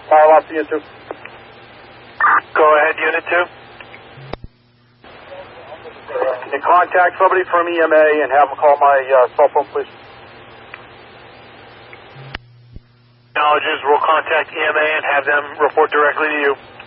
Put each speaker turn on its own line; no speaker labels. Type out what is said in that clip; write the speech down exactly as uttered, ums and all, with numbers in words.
Fire lock to Unit two.
Go ahead, Unit two.
And contact somebody from E M A and have them call my uh, cell phone, please.
Acknowledges, we'll contact E M A and have them report directly to you.